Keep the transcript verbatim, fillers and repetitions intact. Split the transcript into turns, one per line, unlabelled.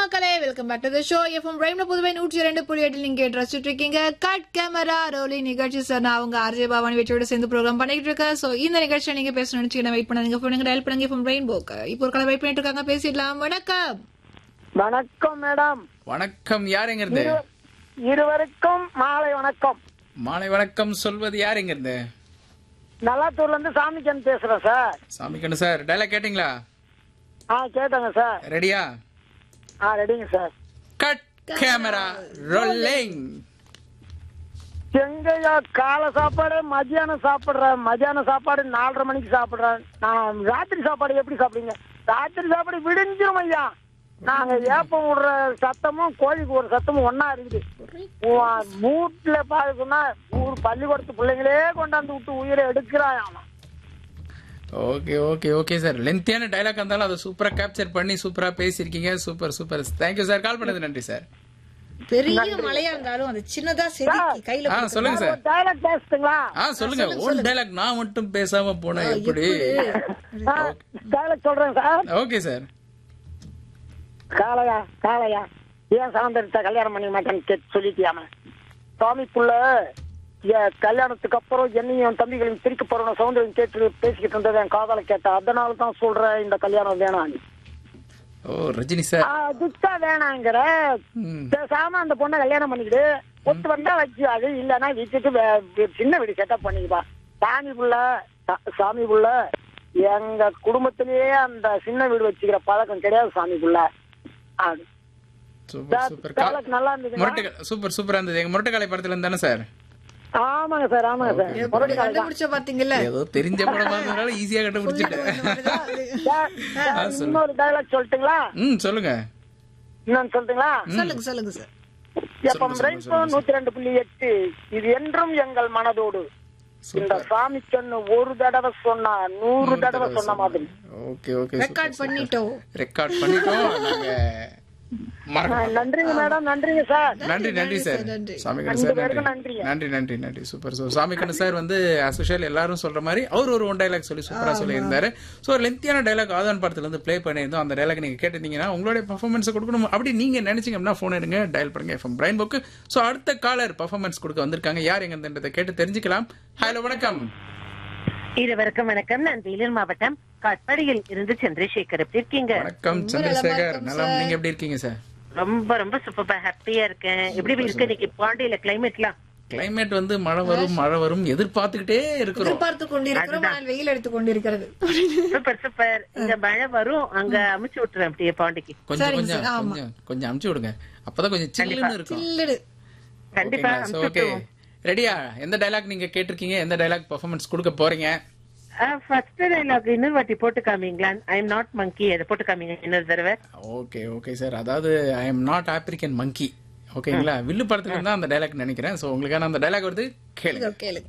மக்களே, welcome back to the show. FM பிரைம்ல Puduvai நூற்றி இரண்டு புள்ளி எட்டில் நீங்க கேட்டு ரசிச்சுட்டு இருக்கீங்க. கட் கேமரா ரோலி நிகழ்ச்சி. சார், நான் அவங்க ஆர்ஜே பவானி வெற்றியோட சேர்ந்து ப்ரோக்ராம் பண்ணிட்டு இருக்கேன். சோ இந்த நிகழ்ச்சியை நீங்க பேச நினைச்சீங்கன்னா வெயிட் பண்ணுங்க, போனுங்க, டயல் பண்ணுங்க. எஃப்எம் பிரைன் போக்கு இப்போ ஒரு கலை வெயிட் பண்ணிட்டு இருக்காங்க, பேசிடலாம். வணக்கம்.
வணக்கம் மேடம்.
வணக்கம். யார் எங்க இருந்து?
இருவருக்கும் மாலை வணக்கம்.
மாலை வணக்கம் சொல்வது யார் எங்க இருந்து?
நல்லாத்தூர்ல இருந்து சாமிக்கன் பேசுறேன் சார்.
சாமிக்கண்ணு சார், டைலாக் கேட்டீங்களா?
ஆ கேட்டேங்க சார்.
ரெடியா?
ஆ ரெடிங்க சார்.
Cut camera rolling.
எங்கய்யா காலை சாப்பாடு மதியானம் சாப்பிடுறேன், மதியானம் சாப்பாடு நாலரை மணிக்கு சாப்பிடுறேன். நான் ராத்திரி சாப்பாடு எப்படி சாப்பிடுங்க? ராத்திரி சாப்பாடு விடிஞ்சிரும் ஐயா. நாங்க ஏப்பம் விடுற சத்தமும் கோழிக்கு ஒரு சத்தமும் ஒன்னா இருக்குது. வீட்டுல பாருக்குன்னா ஊர் பள்ளிக்கூடத்து பிள்ளைங்களே கொண்டாந்து விட்டு உயிரை எடுக்கிறான்.
Okay okay okay sir, லென்த்தியான dialogue இருந்தாலும் அதை சூப்பரா கேப்சர் பண்ணி சூப்பரா பேசியிருக்கீங்க. Super super, thank you sir. கால் பண்ணது நன்றி சார்.
பெரிய மலையா இருந்தாலும் அது சின்னதா செதுக்கி கையில
ஆ சொல்லுங்க சார்.
டைலாக் பேசுங்களா?
ஆ சொல்லுங்க. ஓன் டைலாக் நான் மட்டும் பேசாம போனா எப்படி?
டைலாக் சொல்றேன் சார்.
Okay sir.
காளையா காளையா ஏன் சாந்தரத்தை கல்யாணம் பண்ணி மாட்டேன்னு கேட்டு சொல்லிட்டியாம சாமிக்குள்ள கல்யாணத்துக்கு அப்புறம் என்னையும் தம்பிகளையும் பிரிக்க போறோம் சௌந்தரியம் கேட்டு பேசிக்கிட்டு இருந்தது என் காதலை கேட்டேன். அதனால தான் சொல்றேன் இந்த கல்யாணம் வேணாம்.
ஓ ரஜினி சார்,
அதுதான் வேணாங்கிற. பேசாம அந்த பொண்ணை கல்யாணம் பண்ணிக்கிட்டு ஒத்து வந்தா வச்சு அது இல்லைன்னா வீட்டுக்கு சின்ன வீடு செட்டப் பண்ணிக்குப்பா. சாமி புள்ள சாமி புள்ள எங்க குடும்பத்திலேயே அந்த சின்ன வீடு வச்சுக்கிற பழக்கம் கிடையாது சாமி புள்ள.
Super super.
நல்லா இருந்தது.
சூப்பர் சூப்பரா இருந்தது. எங்க முரட்டக்காலை படத்துல இருந்தானே சார்?
ஆமாங்க சார் ஆமாங்க சார்.
கண்டுபிடிச்ச பாத்தீங்கல்ல,
ஏதோ தெரிஞ்ச படமா இருந்தால ஈஸியா கண்டுபிடிச்சிட்டேன்.
இன்னொரு டைலாக் சொல்லட்டுங்களா?
ம் சொல்லுங்க.
இன்னொன்னு சொல்லட்டுங்களா?
சொல்லுங்க சொல்லுங்க சார்.
எப்ப ரெயின்போ நூத்தி ரெண்டு புள்ளி எட்டு இது என்றும் எங்கள் மனதோடு. இந்த சாமி சொன்ன ஒரு தடவை சொன்னா நூறு தடவை சொன்ன மாதிரி.
ஓகே ஓகே,
ரெக்கார்ட் பண்ணிட்டோம்
ரெக்கார்ட் பண்ணிட்டோம் நாங்க.
நன்றிங்க மேடம். நன்றிங்க சார்.
நன்றி நன்றி சார். சாமிக்கண்ணு சார் நன்றி நன்றி நன்றி நன்றி. சூப்பர். ஸோ சாமிக்கண்ணு சார் வந்து அசோஷியல் எல்லாரும் சொல்ற மாதிரி அவர் ஒரு ஒன் டைலாக் சொல்லி சூப்பரா சொல்லியிருந்தாரு. ஸோ ஒரு லென்த்தியான டைலாக் ஆதான் படத்துல இருந்து பிளே பண்ணியிருந்தோம். அந்த டைலாக் நீங்க கேட்டிருந்தீங்கன்னா உங்களுடைய பர்ஃபார்மன்ஸ் கொடுக்கணும் அப்படி நீங்க நினைச்சீங்க அப்படின்னா போன் எடுங்க, டயல் பண்ணுங்க எஃப்எம் பிரைன் புக். ஸோ அடுத்த காலர் பர்ஃபார்மன்ஸ் கொடுக்க வந்திருக்காங்க. யார் எங்கன்றதை கேட்டு தெரிஞ்சுக்கலாம். ஹலோ வணக்கம்.
இருவருக்கும் வணக்கம். நான் வேலூர் மாவட்டம் காட்பாடியில் இருந்து சந்திரசேகர். எப்படி இருக்கீங்க?
வணக்கம் சந்திரசேகர். நல்லா, நீங்க எப்படி இருக்கீங்க சார்?
ரொம்ப ரொம்ப சூப்பரா ஹாப்பியா இருக்கேன். எப்படி இருக்கு இன்னைக்கு பாண்டியில கிளைமேட்லாம்?
கிளைமேட் வந்து மழை வரும் மழை வரும் எதிர்பார்த்துக்கிட்டே இருக்கிறோம்.
எதிர்பார்த்து கொண்டிருக்கிறோம், ஆனால் வெயில் எடுத்து கொண்டிருக்கிறது.
Super super. இங்க மழை வரும், அங்க அமுச்சு விட்டுறேன் அப்படியே பாண்டிக்கு.
கொஞ்சம் கொஞ்சம் கொஞ்சம் கொஞ்சம் அமுச்சு விடுங்க, அப்பதான் கொஞ்சம் சில்லுன்னு இருக்கும்.
கண்டிப்பா.
ஓகே, ரெடியா? எந்த டைலாக் நீங்க கேட்டிருக்கீங்க? எந்த டைலாக் பெர்ஃபார்மன்ஸ் கொடுக்க போறீங்க?
ஃபர்ஸ்ட் டைலாக் இன்னொரு வாட்டி போட்டு காமிங்களா? ஐ எம் நாட் மங்கி, அதை போட்டு காமிங்க இன்னொரு தடவை.
Okay okay sir. அதாவது ஐ எம் நாட் ஆப்பிரிக்கன் மங்கி, ஓகேங்களா? வில்லு படத்துல இருந்தா அந்த டைலாக் நினைக்கிறேன். சோ உங்களுக்கான அந்த டைலாக் வருது, கேளுங்க.